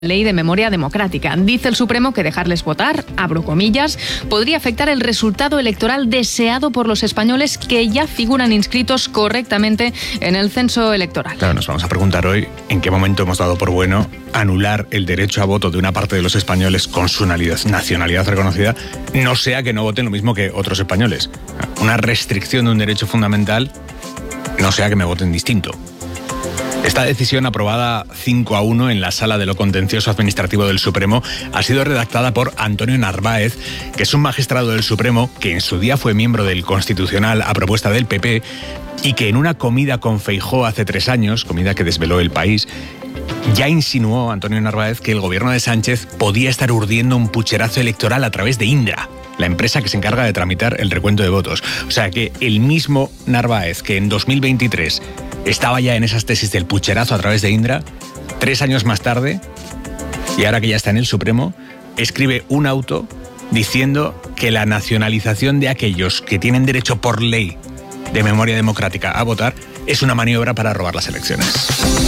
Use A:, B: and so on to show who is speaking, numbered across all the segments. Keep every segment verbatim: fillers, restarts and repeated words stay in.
A: Ley de memoria democrática. Dice el Supremo que dejarles votar, abro comillas, podría afectar el resultado electoral deseado por los españoles que ya figuran inscritos correctamente en el censo electoral.
B: Claro, nos vamos a preguntar hoy en qué momento hemos dado por bueno anular el derecho a voto de una parte de los españoles con su nacionalidad reconocida, no sea que no voten lo mismo que otros españoles. Una restricción de un derecho fundamental, no sea que me voten distinto. Esta decisión, aprobada cinco a uno en la Sala de lo Contencioso Administrativo del Supremo, ha sido redactada por Antonio Narváez, que es un magistrado del Supremo que en su día fue miembro del Constitucional a propuesta del P P y que en una comida con Feijóo hace tres años, comida que desveló El País, ya insinuó Antonio Narváez que el gobierno de Sánchez podía estar urdiendo un pucherazo electoral a través de Indra, la empresa que se encarga de tramitar el recuento de votos. O sea que el mismo Narváez que en dos mil veintitrés estaba ya en esas tesis del pucherazo a través de Indra, tres años más tarde, y ahora que ya está en el Supremo, escribe un auto diciendo que la nacionalización de aquellos que tienen derecho por ley de memoria democrática a votar es una maniobra para robar las elecciones.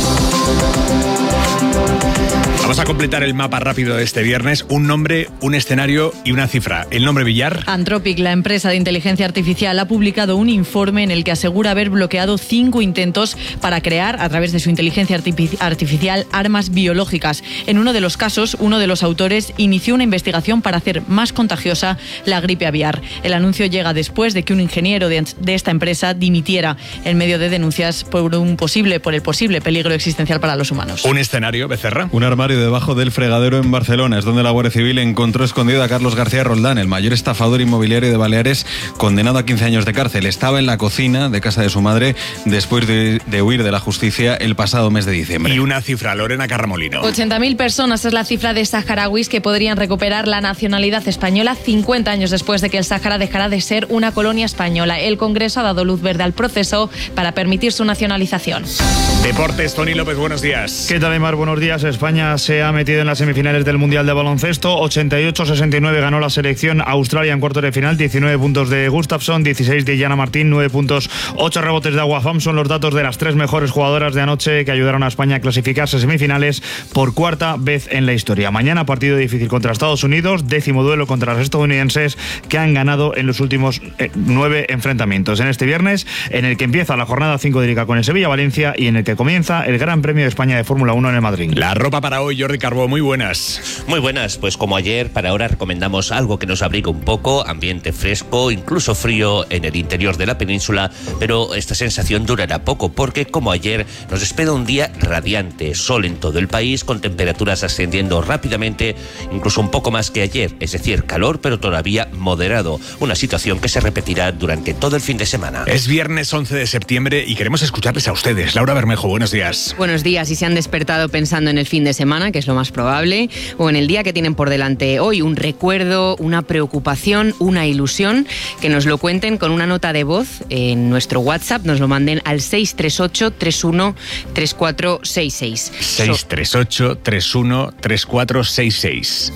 B: Vamos a completar el mapa rápido de este viernes. Un nombre, un escenario y una cifra. El nombre, Villar.
C: Anthropic, la empresa de inteligencia artificial, ha publicado un informe en el que asegura haber bloqueado cinco intentos para crear, a través de su inteligencia artificial, armas biológicas. En uno de los casos, uno de los autores inició una investigación para hacer más contagiosa la gripe aviar. El anuncio llega después de que un ingeniero de, de esta empresa dimitiera en medio de denuncias por un posible, por el posible peligro existencial para los humanos.
B: Un escenario, Becerra.
D: Un armario debajo del fregadero en Barcelona es donde la Guardia Civil encontró escondido a Carlos García Roldán, el mayor estafador inmobiliario de Baleares, condenado a quince años de cárcel. Estaba en la cocina de casa de su madre después de, de huir de la justicia el pasado mes de diciembre.
B: Y una cifra, Lorena Carramolino.
E: ochenta mil personas es la cifra de saharauis que podrían recuperar la nacionalidad española cincuenta años después de que el Sáhara dejara de ser una colonia española. El Congreso ha dado luz verde al proceso para permitir su nacionalización.
B: Deportes, Tony López, buenos días.
F: ¿Qué tal, Aymar? Buenos días. España se ha metido en las semifinales del Mundial de Baloncesto. ochenta y ocho a sesenta y nueve ganó la selección Australia en cuartos de final. diecinueve puntos de Gustafsson, dieciséis de Yana Martín, nueve puntos, ocho rebotes de Aguafam. Son los datos de las tres mejores jugadoras de anoche que ayudaron a España a clasificarse a semifinales por cuarta vez en la historia. Mañana partido difícil contra Estados Unidos, décimo duelo contra los estadounidenses que han ganado en los últimos eh, nueve enfrentamientos. En este viernes, en el que empieza la jornada cinco de Liga con el Sevilla-Valencia y en el que comienza el Gran Premio de España de Fórmula uno en el Madrid.
B: La ropa para hoy, Jordi Carbó, muy buenas.
G: Muy buenas, pues como ayer, para ahora recomendamos algo que nos abrigue un poco, ambiente fresco, incluso frío en el interior de la península, pero esta sensación durará poco porque como ayer nos espera un día radiante, sol en todo el país, con temperaturas ascendiendo rápidamente, incluso un poco más que ayer, es decir, calor pero todavía moderado, una situación que se repetirá durante todo el fin de semana.
B: Es viernes once de septiembre y queremos escucharles a ustedes. Laura Bermejo, buenos días.
H: Buenos días, y se han despertado pensando en el fin de semana, que es lo más probable, o en el día que tienen por delante hoy, un recuerdo, una preocupación, una ilusión, que nos lo cuenten con una nota de voz en nuestro WhatsApp, nos lo manden al seis tres ocho, tres uno, tres cuatro seis seis.
B: seis tres ocho, tres uno, tres cuatro seis seis.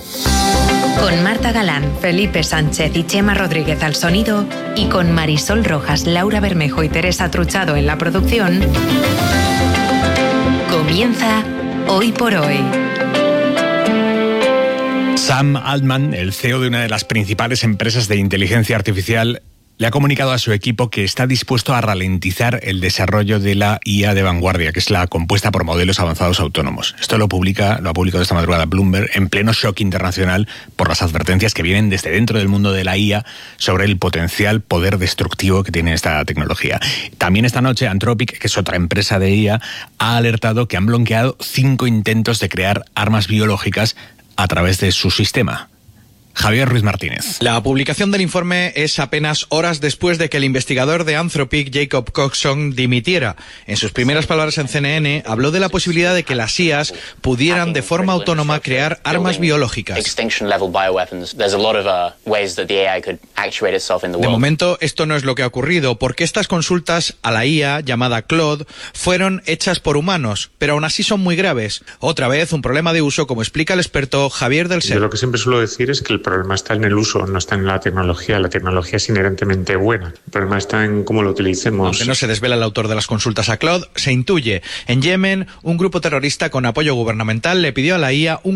I: Con Marta Galán, Felipe Sánchez y Chema Rodríguez al sonido y con Marisol Rojas, Laura Bermejo y Teresa Truchado en la producción, comienza Hoy por Hoy.
B: Sam Altman, el C E O de una de las principales empresas de inteligencia artificial, le ha comunicado a su equipo que está dispuesto a ralentizar el desarrollo de la I A de vanguardia, que es la compuesta por modelos avanzados autónomos. Esto lo publica, lo ha publicado esta madrugada Bloomberg, en pleno shock internacional por las advertencias que vienen desde dentro del mundo de la I A sobre el potencial poder destructivo que tiene esta tecnología. También esta noche Anthropic, que es otra empresa de I A, ha alertado que han bloqueado cinco intentos de crear armas biológicas a través de su sistema. Javier Ruiz Martínez.
J: La publicación del informe es apenas horas después de que el investigador de Anthropic, Jacob Coxon, dimitiera. En sus primeras palabras en C N N, habló de la posibilidad de que las I As pudieran de forma autónoma crear armas biológicas. De momento, esto no es lo que ha ocurrido, porque estas consultas a la I A, llamada Claude, fueron hechas por humanos, pero aún así son muy graves. Otra vez, un problema de uso, como explica el experto Javier del Ser.
K: Yo lo que siempre suelo decir es que el problema está en el uso, no está en la tecnología. La tecnología es inherentemente buena. El problema está en cómo lo utilicemos.
J: Aunque no se desvela el autor de las consultas a Claude, se intuye. En Yemen, un grupo terrorista con apoyo gubernamental le pidió a la I A un